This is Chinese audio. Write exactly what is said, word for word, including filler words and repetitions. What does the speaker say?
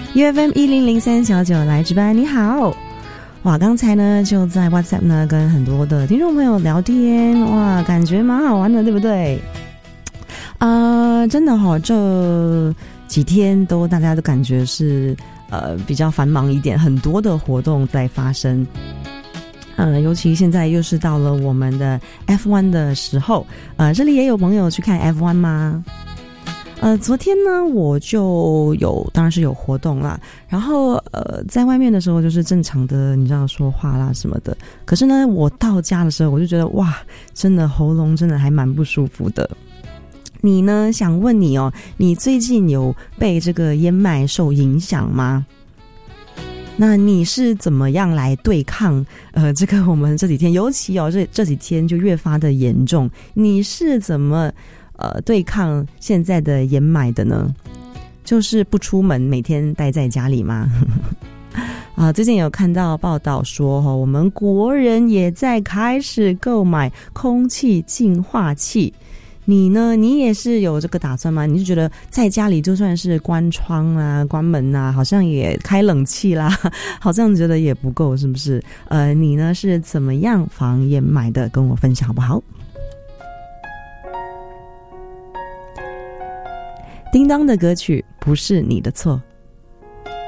U F M 一零零三小九来值班，你好。哇，刚才呢就在 WhatsApp 呢跟很多的听众朋友聊天，哇，感觉蛮好玩的，对不对？啊、呃，真的哈、哦，这几天都大家都感觉是呃比较繁忙一点，很多的活动在发生。呃，尤其现在又是到了我们的 F 一 的时候，呃，这里也有朋友去看 F 一 吗？呃，昨天呢，我就有，当然是有活动啦。然后，呃，在外面的时候就是正常的，你知道说话啦什么的。可是呢，我到家的时候，我就觉得哇，真的喉咙真的还蛮不舒服的。你呢？想问你哦，你最近有被这个烟霾受影响吗？那你是怎么样来对抗呃这个我们这几天，尤其哦这这几天就越发的严重，你是怎么呃对抗现在的烟霾的呢？就是不出门，每天待在家里吗？啊，最近有看到报道说哈、哦，我们国人也在开始购买空气净化器。你呢？你也是有这个打算吗？你是觉得在家里就算是关窗啊、关门啊，好像也开冷气啦，好像觉得也不够，是不是？呃，你呢是怎么样防烟霾的？跟我分享好不好？叮当的歌曲不是你的错。